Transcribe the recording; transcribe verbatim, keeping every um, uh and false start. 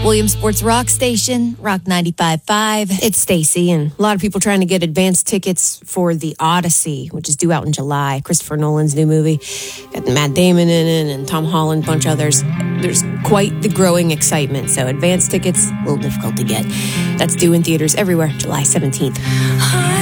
Williams Sports Rock Station, Rock ninety-five point five. It's Stacy, and a lot of people trying to get advance tickets for The Odyssey, which is due out in July. Christopher Nolan's new movie. Got Matt Damon in it and Tom Holland, a bunch of others. There's quite the growing excitement, so advance tickets, a little difficult to get. That's due in theaters everywhere, July seventeenth.